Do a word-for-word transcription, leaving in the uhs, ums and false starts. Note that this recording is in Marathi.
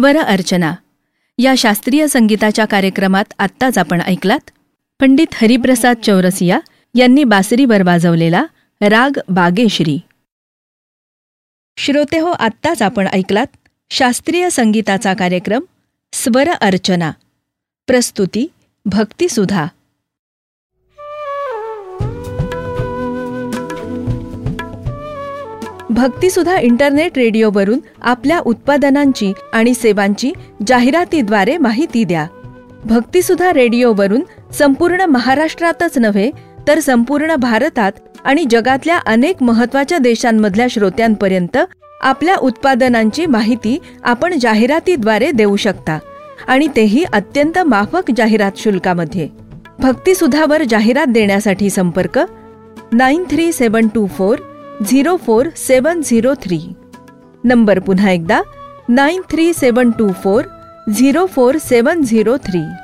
स्वर अर्चना या शास्त्रीय संगीताच्या कार्यक्रमात आत्ताच आपण ऐकलात पंडित हरिप्रसाद चौरसिया यांनी बासरीवर वाजवलेला राग बागेश्री. श्रोतेहो, आत्ताच आपण ऐकलात शास्त्रीय संगीताचा कार्यक्रम स्वर अर्चना. प्रस्तुती भक्तिसुधा. भक्तिसुधा इंटरनेट रेडिओवरून आपल्या उत्पादनांची आणि सेवांची जाहिरातीद्वारे माहिती द्या. भक्तिसुधा रेडिओवरून संपूर्ण महाराष्ट्रातच नव्हे तर संपूर्ण भारतात आणि जगातल्या अनेक महत्त्वाच्या देशांमधल्या श्रोत्यांपर्यंत आपल्या उत्पादनांची माहिती आपण जाहिरातीद्वारे देऊ शकता आणि तेही अत्यंत माफक जाहिरात शुल्कामध्ये. भक्तिसुधावर जाहिरात देण्यासाठी संपर्क nine three seven to four zero four seven zero three. Number पुन्हा एकदा nine three seven to four zero four seven zero three.